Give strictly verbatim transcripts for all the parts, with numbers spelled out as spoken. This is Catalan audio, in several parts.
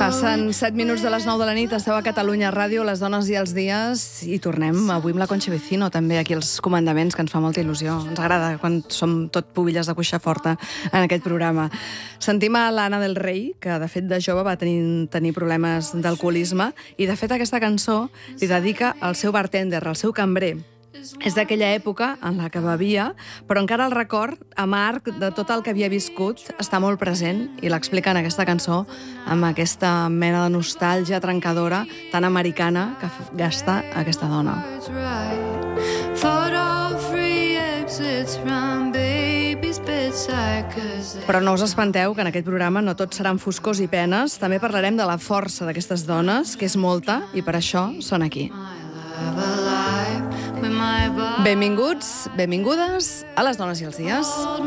Passen set minuts de les nou de la nit, esteu a Catalunya Ràdio, les dones i els dies, i tornem avui amb la Concha Vecino, també aquí als comandaments, que ens fa molta il·lusió. Ens agrada quan som tot pubilles de cuixa forta en aquest programa. Sentim a l'Anna del Rei, que de fet de jove va tenir, tenir problemes d'alcoholisme, i de fet aquesta cançó li dedica al seu bartender, al seu cambrer. És d'aquella època en la que bevia, però encara el record amarg de tot el que havia viscut està molt present i l'explica en aquesta cançó amb aquesta mena de nostàlgia trencadora tan americana que gasta aquesta dona. Però no us espanteu que en aquest programa no tots seran foscors i penes, també parlarem de la força d'aquestes dones, que és molta, i per això són aquí. Benvinguts, benvingudes a les dones i els dies.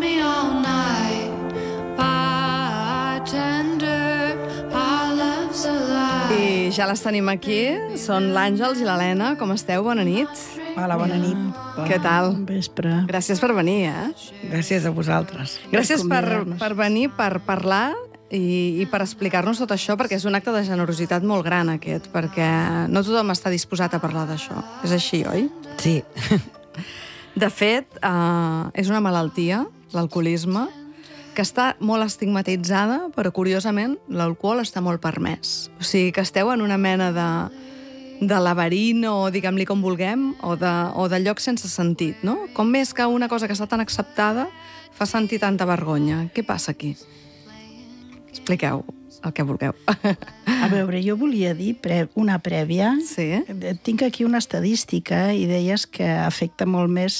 I ja les tenim aquí, són l'Àngels i l'Helena. Com esteu? Bona nit. Hola, bona nit. Què tal? Bon vespre. Gràcies per venir, eh? Gràcies a vosaltres. Gràcies per, per venir, per parlar i, i per explicar-nos tot això, perquè és un acte de generositat molt gran, aquest, perquè no tothom està disposat a parlar d'això. És així, oi? Sí. De fet, eh, és una malaltia, l'alcoholisme, que està molt estigmatitzada, però curiosament l'alcohol està molt permès. O sigui, que esteu en una mena de, de laberint, o diguem-li com vulguem, o de, o de lloc sense sentit, no? Com més que una cosa que està tan acceptada fa sentir tanta vergonya. Què passa aquí? Expliqueu el que vulgueu. A veure, jo volia dir pre una prèvia. Sí? Tinc aquí una estadística i deies que afecta molt més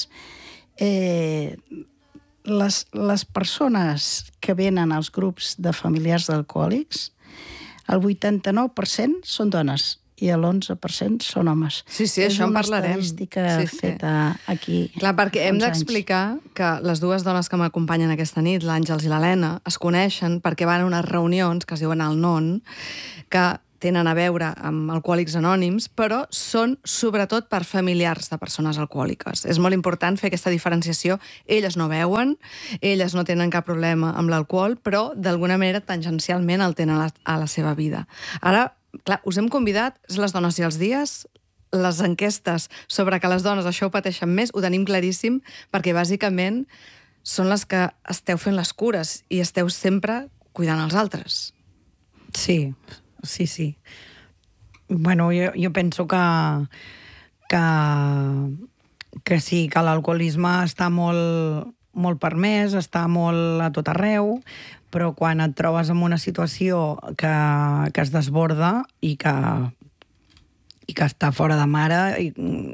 eh, les, les persones que venen als grups de familiars d'alcohòlics. El vuitanta-nou per cent són dones i l'onze per cent són homes. Sí, sí, això en parlarem. És una estadística sí, sí. feta aquí. Clar, perquè hem d'explicar que les dues dones que m'acompanyen aquesta nit, l'Àngels i l'Helena, es coneixen perquè van a unes reunions que es diuen el NON, que tenen a veure amb alcohòlics anònims, però són sobretot per familiars de persones alcohòliques. És molt important fer aquesta diferenciació. Elles no beuen, elles no tenen cap problema amb l'alcohol, però d'alguna manera tangencialment el tenen a la, a la seva vida. Ara, clar, us hem convidat, les dones i els dies, les enquestes sobre que les dones això ho pateixen més, ho tenim claríssim, perquè bàsicament són les que esteu fent les cures i esteu sempre cuidant els altres. Sí, sí, sí. Bueno, jo, jo penso que, que, que sí, que l'alcoholisme està molt, molt permès, està molt a tot arreu, però quan et trobes en una situació que, que es desborda i que, i que està fora de mare, i,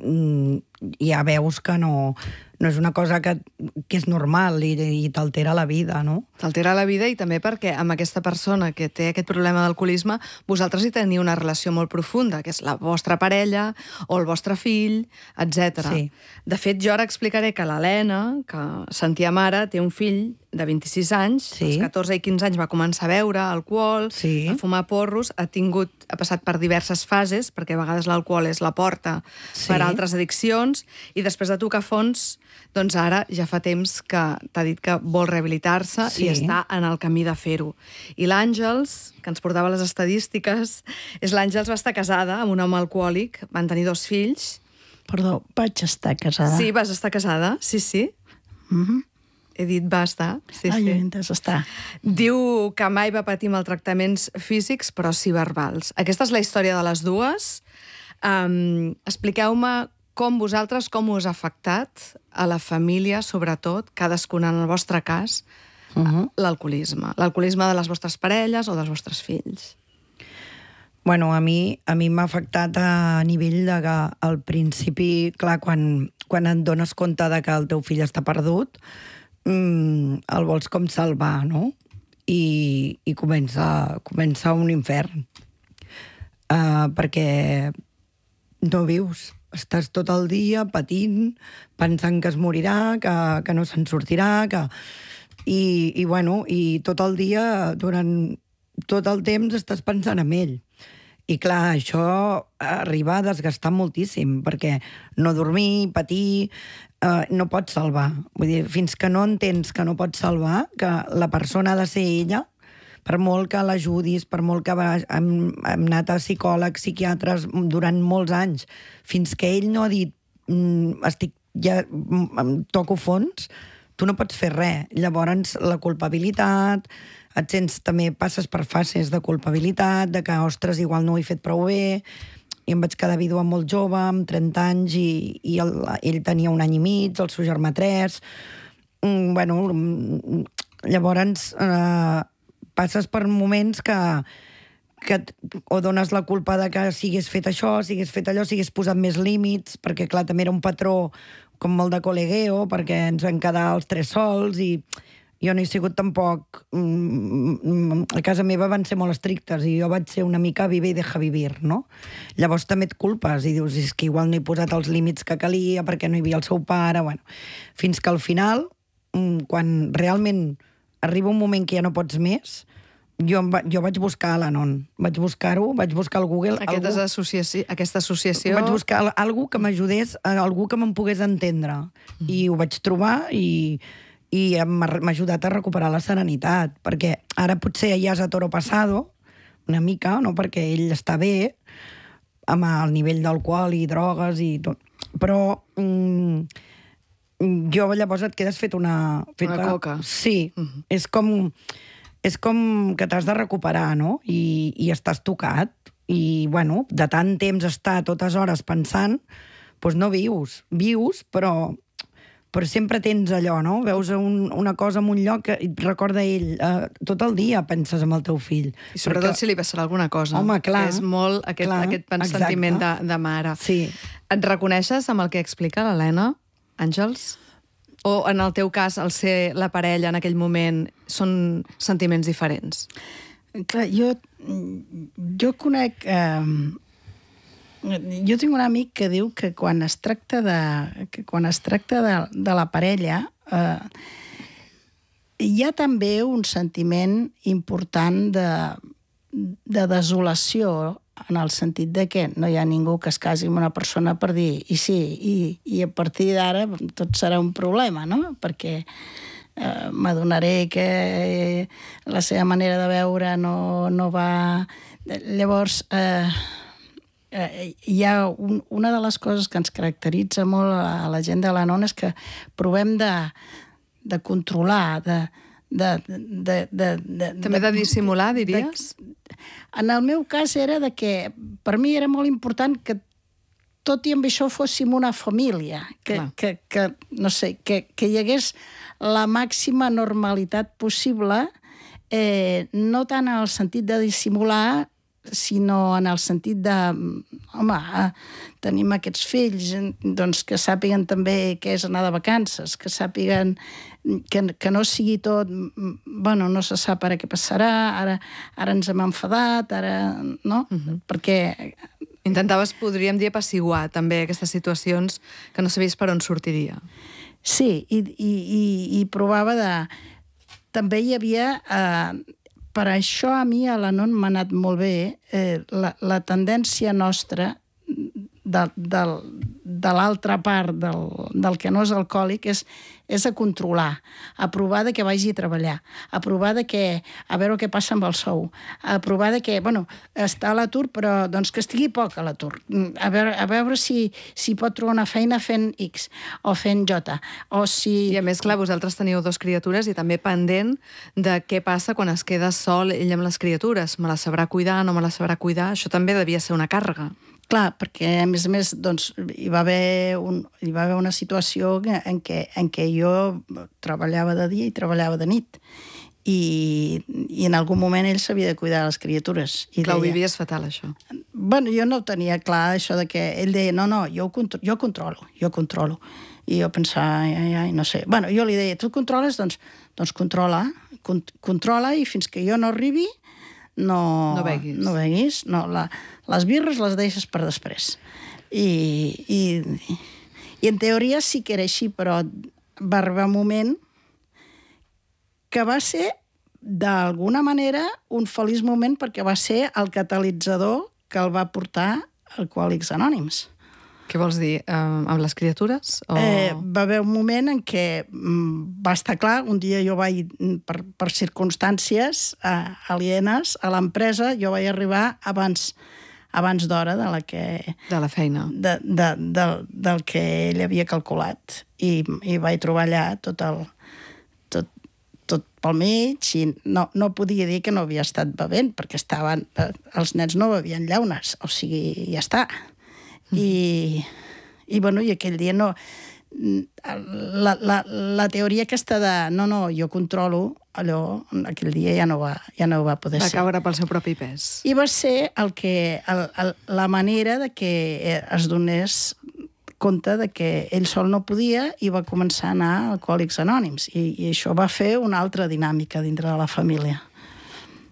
ja veus que no, no és una cosa que, que és normal i, i t'altera la vida, no? T'altera la vida, i també perquè amb aquesta persona que té aquest problema d'alcoholisme vosaltres hi teniu una relació molt profunda, que és la vostra parella o el vostre fill, etcètera. Sí. De fet, jo ara explicaré que l'Helena, que sentia mare, té un fill de vint-i-sis anys, sí. als catorze i quinze anys va començar a beure alcohol, sí. a fumar porros, ha tingut, ha passat per diverses fases, perquè a vegades l'alcohol és la porta sí. per a altres addiccions, i després de tocar fons, doncs ara ja fa temps que t'ha dit que vol rehabilitar-se sí. i està en el camí de fer-ho. I l'Àngels, que ens portava les estadístiques, és l'Àngels va estar casada amb un home alcohòlic, van tenir dos fills. Perdó, vaig estar casada. Sí, vas estar casada, sí, sí. Mhm. He dit va estar. Sí, ah, sí. jo he entès estar. Diu que mai va patir maltractaments físics, però sí verbals. Aquesta és la història de les dues. Um, expliqueu-me com vosaltres, com us ha afectat a la família, sobretot, cadascuna en el vostre cas, uh -huh. l'alcoholisme. L'alcoholisme de les vostres parelles o dels vostres fills. Bueno, a mi a mi m'ha afectat a nivell de que al principi, clar, quan, quan et dones compte de que el teu fill està perdut, mm, el vols com salvar, no? I, i comença, comença un infern. Uh, perquè no vius. Estàs tot el dia patint, pensant que es morirà, que, que no se'n sortirà, que... I, i, bueno, i tot el dia, durant tot el temps, estàs pensant en ell. I clar, això arriba a desgastar moltíssim, perquè no dormir, patir, eh, no pots salvar. Vull dir, fins que no entens que no pots salvar, que la persona ha de ser ella, per molt que l'ajudis, per molt que va, hem, hem anat a psicòlegs, psiquiatres durant molts anys, fins que ell no ha dit mm, estic, ja em toco fons, tu no pots fer res. Llavors, la culpabilitat, et sents també, passes per fases de culpabilitat, de que, ostres, igual no ho he fet prou bé, i em vaig quedar vídua molt jove, amb trenta anys, i, i el, ell tenia un any i mig, el seu germà tres. Mm, bueno, llavors eh, passes per moments que, que o dones la culpa de que sigués fet això, sigués fet allò, sigués posat més límits, perquè, clar, també era un patró com molt de col·legueo, perquè ens vam quedar els tres sols, i jo no he sigut tampoc... A casa meva van ser molt estrictes i jo vaig ser una mica vive i deja vivir, no? Llavors també et culpes i dius, és que igual no he posat els límits que calia perquè no hi havia el seu pare, bueno. Fins que al final, quan realment arriba un moment que ja no pots més, jo, va, jo vaig buscar a l'Anon, vaig buscar-ho, vaig buscar al Google... Aquesta, algú, associaci... Aquesta associació... Vaig buscar algú que m'ajudés, algú que me'n pogués entendre. Mm. I ho vaig trobar i... i m'ha ajudat a recuperar la serenitat, perquè ara potser ja és a toro passado, una mica, no? Perquè ell està bé, amb el nivell d'alcohol i drogues i tot, però mm, jo llavors et quedes fet una... Fet una coca. Sí, uh-huh. és com, és com que t'has de recuperar, no? I, i estàs tocat, i, bueno, de tant temps estar totes hores pensant, doncs no vius. Vius, però... però sempre tens allò, no? Veus un, una cosa en un lloc que et recorda ell. Uh, tot el dia penses en el teu fill. I sobretot perquè... si li passarà alguna cosa. Home, clar. Que és molt aquest, clar, aquest sentiment de, de mare. Sí. Et reconeixes amb el que explica l'Helena, Àngels? O en el teu cas, el ser la parella en aquell moment, són sentiments diferents? Clar, jo, jo conec... Eh, jo tinc un amic que diu que quan es tracta de, que quan es tracta de, de la parella eh, hi ha també un sentiment important de, de desolació, en el sentit de que no hi ha ningú que es casi amb una persona per dir i sí, i, i a partir d'ara tot serà un problema, no? Perquè eh, m'adonaré que la seva manera de veure no, no va... Llavors... Eh, Eh, hi ha un, una de les coses que ens caracteritza molt a, a la gent de l'Anon és que provem de, de controlar, de, de, de, de, de... També de dissimular, diries? De, en el meu cas era de que per mi era molt important que tot i amb això fóssim una família, que, que, que, no sé, que, que hi hagués la màxima normalitat possible, eh, no tant en el sentit de dissimular, sinó en el sentit de, home, tenim aquests fills, doncs que sàpiguen també què és anar de vacances, que sàpiguen que, que no sigui tot, bueno, no se sap ara què passarà, ara, ara ens hem enfadat, ara, no? Uh-huh. Perquè... Intentaves, podríem dir, apaciguar també aquestes situacions que no sabies per on sortiria. Sí, i, i, i, i provava de... També hi havia... Eh, per això a mi a l'Anon m'ha anat molt bé eh, la, la tendència nostra de, de, de l'altra part del, del que no és alcohòlic és, és a controlar, a provar de que vagi a treballar, a provar de que, a veure què passa amb el sou, a provar de que, bueno, està a l'atur, però doncs que estigui poc a l'atur, a veure, a veure si, si pot trobar una feina fent X o fent J, o si... I a més, clar, vosaltres teniu dos criatures i també pendent de què passa quan es queda sol ell amb les criatures. Me la sabrà cuidar, no me la sabrà cuidar? Això també devia ser una càrrega. Clar, perquè a més a més doncs, hi, va haver un, hi va haver una situació en què, en què jo treballava de dia i treballava de nit. I, i en algun moment ell s'havia de cuidar les criatures. I clar, deia, ho vivies fatal, això. Bueno, jo no ho tenia clar, això de que ell deia, no, no, jo, contro jo controlo, jo controlo. I jo pensava, ai, ai, ai, no sé. Bueno, jo li deia, tu controles? Doncs, doncs controla, con controla i fins que jo no arribi no, no beguis. No beguis. No, la, les birres les deixes per després. I, i, I en teoria sí que era així, però va arribar un moment que va ser, d'alguna manera, un feliç moment perquè va ser el catalitzador que el va portar a Alcohòlics Anònims. Què vols dir? Uh, amb les criatures? O... Eh, va haver un moment en què mm, va estar clar, un dia jo vaig, per, per circumstàncies eh, alienes a l'empresa, jo vaig arribar abans, abans d'hora de la que... De la feina. De, de, de, del que ell havia calculat. I, i vaig trobar allà tot el... Tot, tot pel mig, i no, no podia dir que no havia estat bevent, perquè estaven, eh, els nens no bevien llaunes, o sigui, ja està. I, i, bueno, i aquell dia no... La, la, la teoria aquesta de no, no, jo controlo, allò, aquell dia ja no va, ja no va poder va ser. Va caure pel seu propi pes. I va ser el que, el, el, la manera de que es donés compte de que ell sol no podia i va començar a anar a Alcohòlics Anònims. I, i això va fer una altra dinàmica dintre de la família.